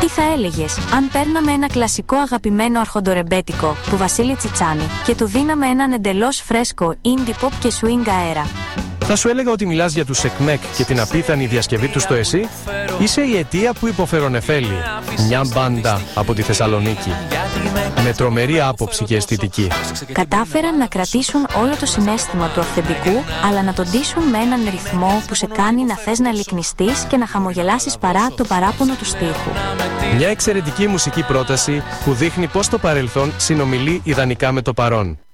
Τι θα έλεγες αν παίρναμε ένα κλασικό αγαπημένο αρχοντορεμπέτικο του Βασίλη Τσιτσάνη και του δίναμε έναν εντελώς φρέσκο indie pop και swing αέρα? Θα σου έλεγα ότι μιλάς για τους ΕΚΜΕΚ και την απίθανη διασκευή τους στο εσύ. Είσαι η αιτία που υποφερονεφέλει. Μια μπάντα από τη Θεσσαλονίκη. Με τρομερή άποψη και αισθητική. Κατάφεραν να κρατήσουν όλο το συναίσθημα του αυθεντικού, αλλά να τον ντύσουν με έναν ρυθμό που σε κάνει να θες να λυκνιστείς και να χαμογελάσεις παρά το παράπονο του στίχου. Μια εξαιρετική μουσική πρόταση που δείχνει πως το παρελθόν συνομιλεί ιδανικά με το παρόν.